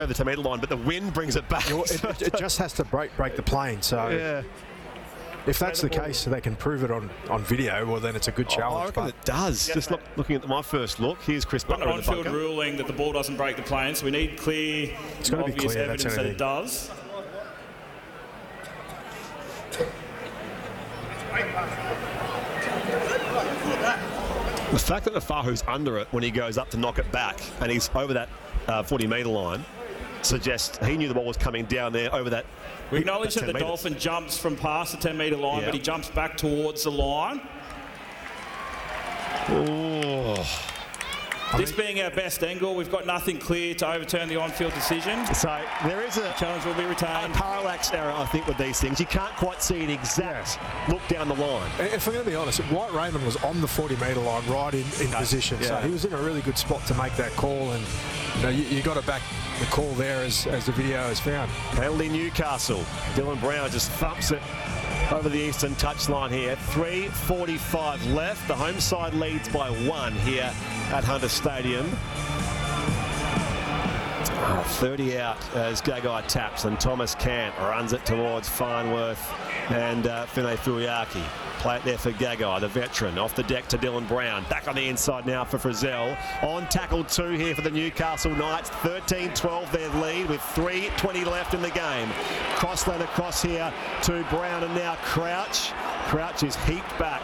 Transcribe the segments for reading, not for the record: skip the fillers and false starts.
over the 10-metre line, but the wind brings it back. It just has to break the plane. So yeah. If that's the case, they can prove it on video, well, then it's a good challenge. I reckon it does. Just looking at my first look, here's Chris Butler in the bunker. On-field ruling that the ball doesn't break the plane, so we need clear, obvious evidence that it does. The fact that Afahu's under it when he goes up to knock it back and he's over that 40-metre line suggests he knew the ball was coming down there over that. We acknowledge that the Dolphin jumps from past the 10-metre line, but he jumps back towards the line. Oh. This being our best angle, we've got nothing clear to overturn the on-field decision. So there is a challenge will be retained. A parallax error, I think, with these things. You can't quite see an exact look down the line. If I'm going to be honest, White Raymond was on the 40-metre line, right in position. Yeah. So he was in a really good spot to make that call, and you got to back the call there as the video has found. Penalty Newcastle. Dylan Brown just thumps it over the eastern touchline here. 3:45 left. The home side leads by 1 here at Hunter Stadium. 30 out as Gagai taps, and Thomas Cant runs it towards Farnworth and Finay Fuiaki. Play it there for Gagai, the veteran. Off the deck to Dylan Brown. Back on the inside now for Frizzell. On tackle 2 here for the Newcastle Knights. 13-12 their lead with 3:20 left in the game. Crossland across here to Brown, and now Crouch. Crouch is heaped back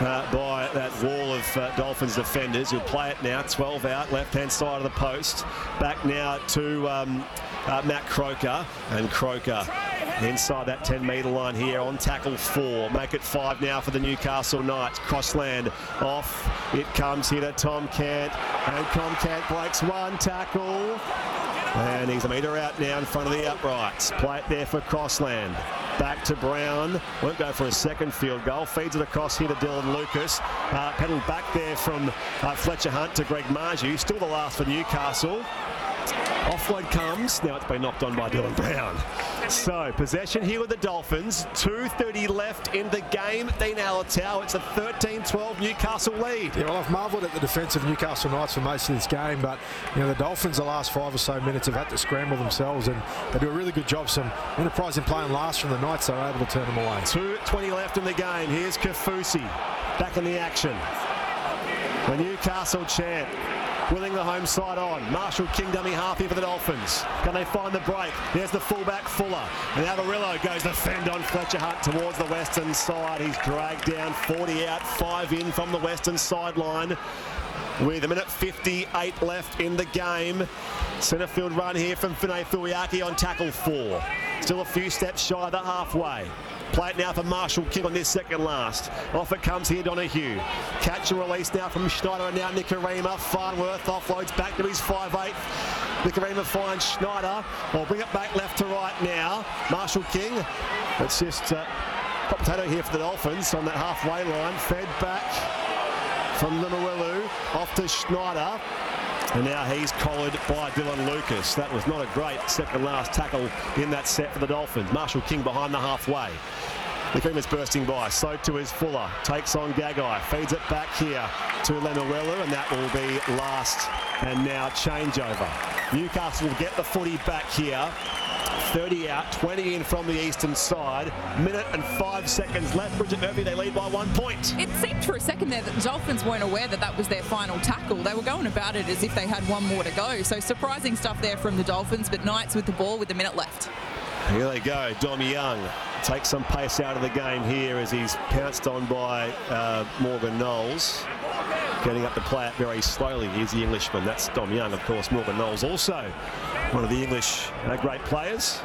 by that wall of Dolphins defenders. Who'll play it now. 12 out, left-hand side of the post. Back now to Matt Croker, and Croker inside that 10-metre line here on tackle 4. Make it 5 now for the Newcastle Knights. Crossland off. It comes here to Tom Cant, and Tom Cant breaks 1 tackle. And he's a metre out now in front of the uprights. Play it there for Crossland. Back to Brown. Won't go for a second field goal. Feeds it across here to Dylan Lucas. Pedalled back there from Fletcher Hunt to Greg Marju. Still the last for Newcastle. Offload comes. Now it's been knocked on by Dylan Brown. So, possession here with the Dolphins. 2:30 left in the game. Dean Alatau. It's a 13-12 Newcastle lead. Yeah, well, I've marvelled at the defensive Newcastle Knights for most of this game, but the Dolphins the last 5 or so minutes have had to scramble themselves, and they do a really good job. Some enterprising playing last from the Knights, they were able to turn them away. 2:20 left in the game. Here's Kafusi back in the action. The Newcastle chant. Willing the home side on. Marshall King dummy half here for the Dolphins. Can they find the break? There's the fullback Fuller. And Avarillo goes to fend on Fletcher Hunt towards the western side. He's dragged down, 40 out, 5 in from the western sideline. With 1:58 left in the game. Centre field run here from Finay Fuiaki on tackle 4. Still a few steps shy of the halfway. Play it now for Marshall King on this second last. Off it comes here, Donahue. Catch and release now from Schneider, and now Nikorima. Farnworth offloads back to his 5'8". Nikorima finds Schneider. I'll bring it back left to right now. Marshall King. It's just hot potato here for the Dolphins on that halfway line. Fed back from Limawilu. Off to Schneider. And now he's collared by Dylan Lucas. That was not a great second last tackle in that set for the Dolphins. Marshall King behind the halfway. The cream is bursting by. So too is Fuller. Takes on Gagai. Feeds it back here to Lemuelu, and that will be last. And now changeover. Newcastle will get the footy back here. 30 out, 20 in from the eastern side. 1:05 seconds left. Bridget Murphy, they lead by 1 point. It seemed for a second there that the Dolphins weren't aware that that was their final tackle. They were going about it as if they had one more to go. So surprising stuff there from the Dolphins, but Knights with the ball with a minute left. Here they go. Dom Young takes some pace out of the game here as he's pounced on by Morgan Knowles. Getting up to play it very slowly. Here's the Englishman. That's Dom Young, of course. Morgan Knowles also one of the English great players.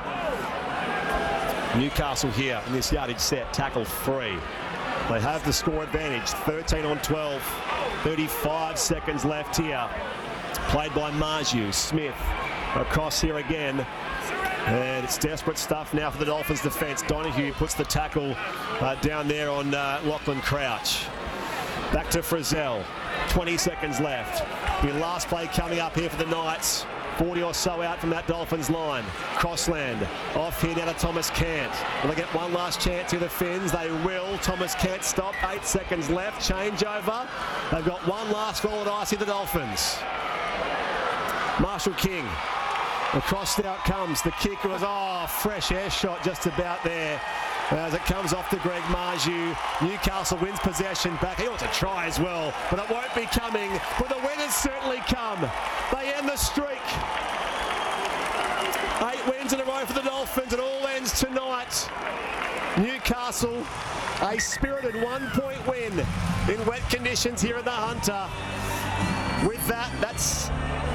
Newcastle here in this yardage set. Tackle 3. They have the score advantage. 13 on 12. 35 seconds left here. Played by Marju. Smith across here again. And it's desperate stuff now for the Dolphins defence. Donahue puts the tackle down there on Lachlan Crouch. Back to Frizzell. 20 seconds left. The last play coming up here for the Knights. 40 or so out from that Dolphins line. Crossland off here down to Thomas Cant. Will they get one last chance here, the Finns? They will. Thomas Cant stop. 8 seconds left. Changeover. They've got one last roll of dice here, the Dolphins. Marshall King Across now it comes. The kick was, fresh air shot just about there. As it comes off to Greg Marju. Newcastle wins possession back. He ought to try as well, but it won't be coming. But the win has certainly come. They end the streak. 8 wins in a row for the Dolphins. It all ends tonight. Newcastle, a spirited 1-point win in wet conditions here at the Hunter. With that, that's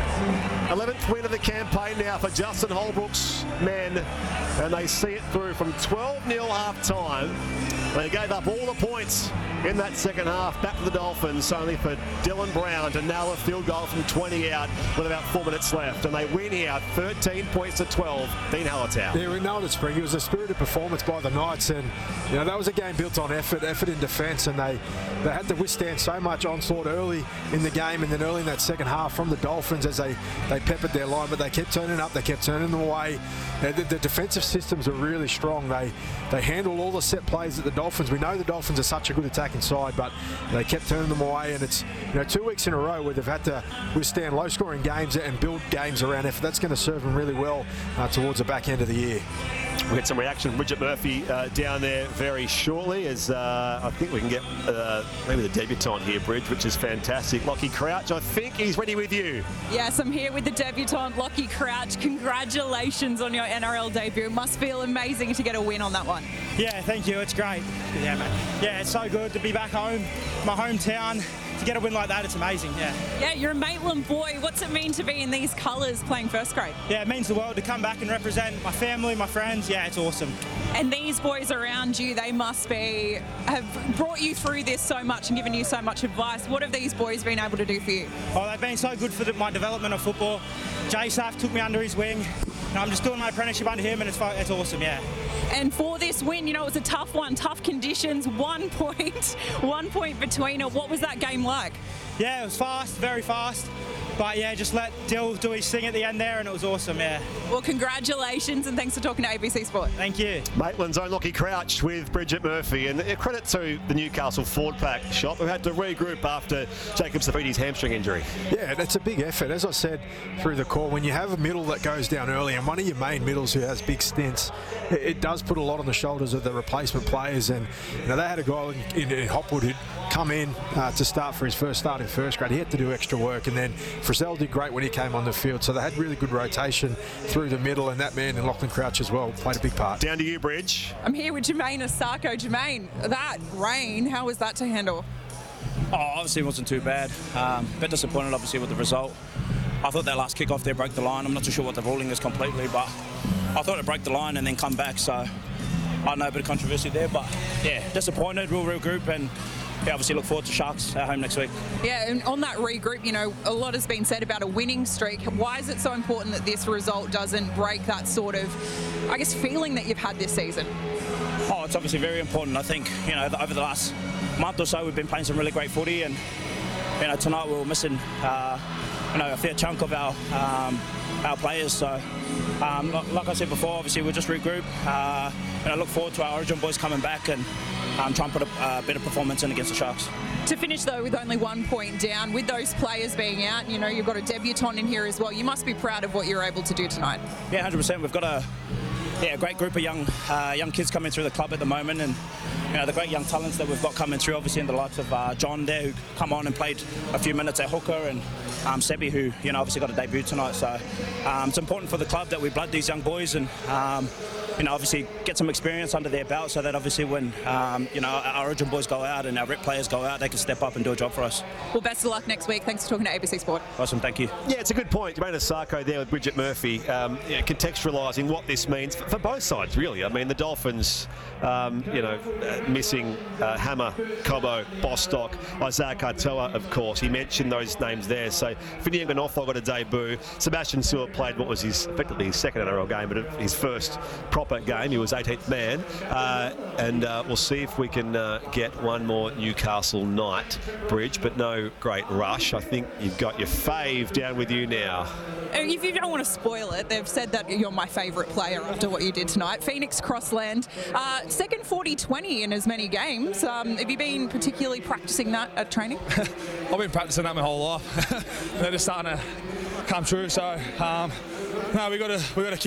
11th win of the campaign now for Justin Holbrook's men, and they see it through from 12-0 half-time. They gave up all the points in that second half. Back to the Dolphins, only for Dylan Brown to nail a field goal from 20 out with about 4 minutes left. And they win here, 13 points to 12. Dean Hallertau. Yeah, we know it, Spring. It was a spirited performance by the Knights, and that was a game built on effort in defence, and they had to withstand so much onslaught early in the game and then early in that second half from the Dolphins as they peppered their line, but they kept turning up, they kept turning them away. The defensive systems are really strong. They handle all the set plays at the Dolphins. We know the Dolphins are such a good attacking side, but they kept turning them away, and it's 2 weeks in a row where they've had to withstand low-scoring games and build games around effort. That's going to serve them really well towards the back end of the year. We'll get some reaction from Bridget Murphy down there very shortly, as I think we can get maybe the debutant here, Bridge, which is fantastic. Lockie Crouch, I think he's ready with you. Yes, I'm here with the debutant, Lockie Crouch. Congratulations on your NRL debut. It must feel amazing to get a win on that one. Yeah, thank you. It's great. Yeah, man. Yeah, it's so good to be back home, my hometown. To get a win like that, it's amazing, yeah. Yeah, you're a Maitland boy. What's it mean to be in these colours playing first grade? Yeah, it means the world to come back and represent my family, my friends. Yeah, it's awesome. And these boys around you, they must have brought you through this so much and given you so much advice. What have these boys been able to do for you? Oh, they've been so good for my development of football. J-Saf took me under his wing. And I'm just doing my apprenticeship under him, and it's awesome, yeah. And for this win, it was a tough one, tough conditions, 1 point between it. What was that game like? Yeah, it was fast, very fast. But yeah, just let Dill do his thing at the end there, and it was awesome, yeah. Well, congratulations, and thanks for talking to ABC Sport. Thank you. Maitland's own Lockie Crouch with Bridget Murphy, and credit to the Newcastle forward pack shop, who had to regroup after Jacob Safidi's hamstring injury. Yeah, that's a big effort. As I said through the call, when you have a middle that goes down early, and one of your main middles who has big stints, it does put a lot on the shoulders of the replacement players. And they had a guy in Hopwood who'd come in to start for his first start in first grade. He had to do extra work, and then Frizzell did great when he came on the field. So they had really good rotation through the middle, and that man in Lachlan Crouch as well played a big part. Down to you, Bridge. I'm here with Jermaine Asako. Jermaine, that rain, how was that to handle? Oh, obviously it wasn't too bad. A bit disappointed, obviously, with the result. I thought that last kick-off there broke the line. I'm not too sure what the ruling is completely, but I thought it broke the line and then come back. So I know a bit of controversy there, but yeah, disappointed. We'll regroup and obviously look forward to Sharks at home next week. Yeah, and on that regroup, a lot has been said about a winning streak. Why is it so important that this result doesn't break that sort of, feeling that you've had this season? Oh, it's obviously very important. I think, over the last month or so, we've been playing some really great footy, and, tonight we were missing, a fair chunk of our players. So, like I said before, obviously we'll just regroup. And I look forward to our Origin boys coming back and try and put a better performance in against the Sharks. To finish, though, with only 1 point down, with those players being out, you've got a debutant in here as well. You must be proud of what you're able to do tonight. Yeah, 100%. We've got a great group of young kids coming through the club at the moment, and the great young talents that we've got coming through, obviously in the likes of John there, who come on and played a few minutes at hooker, and Sebi, who obviously got a debut tonight. So it's important for the club that we blood these young boys and obviously get some experience under their belt, so that obviously when our Origin boys go out and our rep players go out, they can step up and do a job for us. Well, best of luck next week. Thanks for talking to ABC Sport. Awesome, thank you. Yeah, it's a good point. Jermaine Asako there with Bridget Murphy, contextualising what this means for both sides, really. I mean, the Dolphins, missing Hammer, Cobbo, Bostock, Isaiah Katoa, of course. He mentioned those names there. So Finney Nganoffo got a debut. Sebastian Sewell played what was effectively his second NRL game, but his first proper game. He was 18th man. And we'll see if we can get one more Newcastle night, Bridge, but no great rush. I think you've got your fave down with you now. If you don't want to spoil it, they've said that you're my favourite player after what you did tonight. Phoenix Crossland, second 40-20 in as many games. Have you been particularly practising that at training? I've been practising that my whole life. They're just starting to come true. So, No, we got to